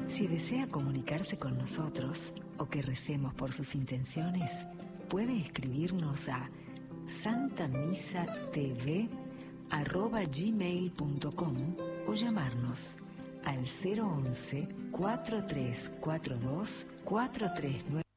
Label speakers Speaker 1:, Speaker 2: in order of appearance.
Speaker 1: Si desea comunicarse con nosotros o que recemos por sus intenciones, puede escribirnos a santamisatv@gmail.com o llamarnos al 011 4342 439.